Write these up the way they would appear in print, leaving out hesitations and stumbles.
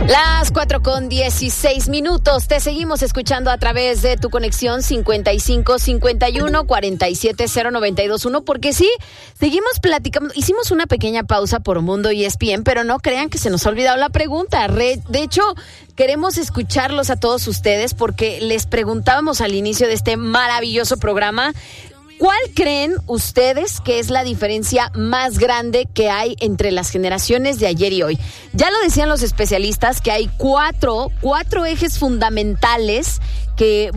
Las 4:16. Te seguimos escuchando a través de tu conexión 5551-470-921, porque sí, seguimos platicando. Hicimos una pequeña pausa por Mundo ESPN, pero no crean que se nos ha olvidado la pregunta. De hecho, queremos escucharlos a todos ustedes porque les preguntábamos al inicio de este maravilloso programa, ¿cuál creen ustedes que es la diferencia más grande que hay entre las generaciones de ayer y hoy? Ya lo decían los especialistas que hay cuatro ejes fundamentales que,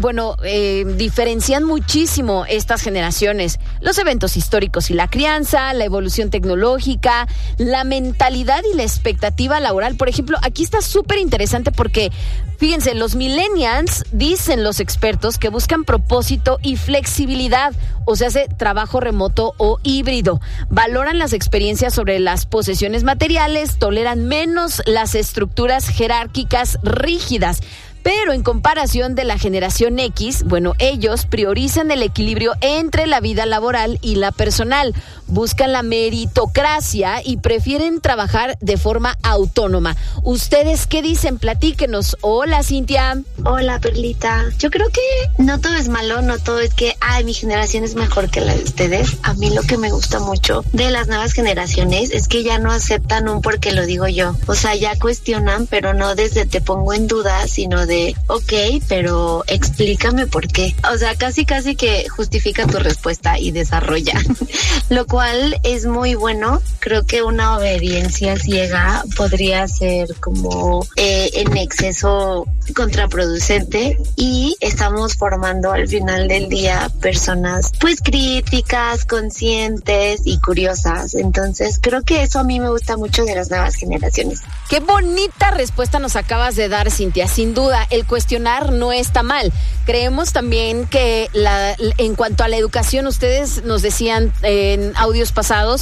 diferencian muchísimo estas generaciones. Los eventos históricos y la crianza, la evolución tecnológica, la mentalidad y la expectativa laboral. Por ejemplo, aquí está súper interesante porque, fíjense, los millennials, dicen los expertos, que buscan propósito y flexibilidad, o sea, hace trabajo remoto o híbrido. Valoran las experiencias sobre las posesiones materiales, toleran menos las estructuras jerárquicas rígidas. Pero en comparación de la generación X, ellos priorizan el equilibrio entre la vida laboral y la personal, buscan la meritocracia y prefieren trabajar de forma autónoma. ¿Ustedes qué dicen? Platíquenos. Hola, Cintia. Hola, Perlita. Yo creo que no todo es malo, no todo es que, mi generación es mejor que la de ustedes. A mí lo que me gusta mucho de las nuevas generaciones es que ya no aceptan un porque lo digo yo. O sea, ya cuestionan, pero no desde te pongo en duda, sino de ok, pero explícame por qué. O sea, casi que justifica tu respuesta y desarrolla. Lo cual es muy bueno. Creo que una obediencia ciega podría ser como en exceso contraproducente, y estamos formando al final del día personas pues críticas, conscientes y curiosas. Entonces creo que eso a mí me gusta mucho de las nuevas generaciones. Qué bonita respuesta nos acabas de dar, Cintia. Sin duda, el cuestionar no está mal. Creemos también que en cuanto a la educación, ustedes nos decían en audios pasados,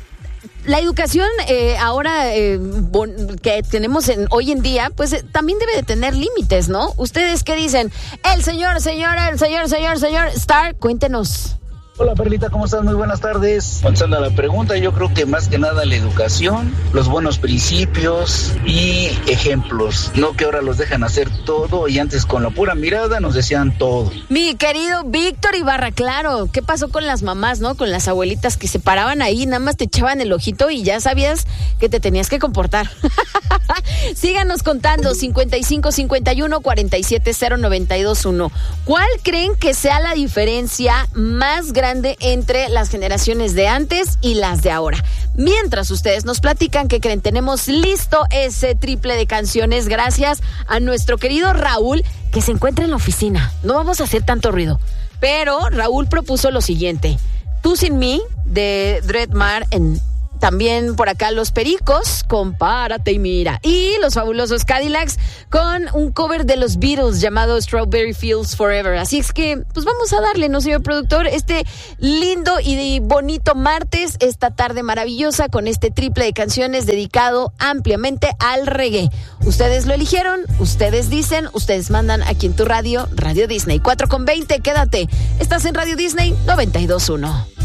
la educación ahora que tenemos hoy en día, pues también debe de tener límites, ¿no? ¿Ustedes qué dicen? El señor Star, cuéntenos. Hola, Perlita, ¿cómo estás? Muy buenas tardes. Contestando a la pregunta, yo creo que más que nada la educación, los buenos principios y ejemplos, no que ahora los dejan hacer todo y antes con la pura mirada nos decían todo. Mi querido Víctor Ibarra, claro, ¿qué pasó con las mamás, no? Con las abuelitas que se paraban ahí, nada más te echaban el ojito y ya sabías que te tenías que comportar. Síganos contando, 5551-470-921. ¿Cuál creen que sea la diferencia más grande entre las generaciones de antes y las de ahora? Mientras ustedes nos platican, ¿qué creen? Tenemos listo ese triple de canciones gracias a nuestro querido Raúl, que se encuentra en la oficina. No vamos a hacer tanto ruido, pero Raúl propuso lo siguiente: Tú sin mí, de Dreadmar, también por acá Los Pericos, Compárate y Mira. Y los fabulosos Cadillacs con un cover de los Beatles llamado Strawberry Fields Forever. Así es que, pues vamos a darle, ¿no, señor productor? Este lindo y bonito martes, esta tarde maravillosa, con este triple de canciones dedicado ampliamente al reggae. Ustedes lo eligieron, ustedes dicen, ustedes mandan aquí en tu radio, Radio Disney. 4:20, quédate. Estás en Radio Disney 92.1.